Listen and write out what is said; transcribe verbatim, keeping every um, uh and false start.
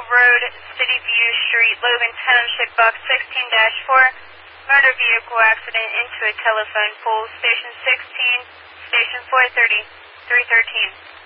Road, City View Street, Logan Township, Box sixteen dash four. Motor vehicle accident into a telephone pole. Station sixteen, Station four thirty, three thirteen.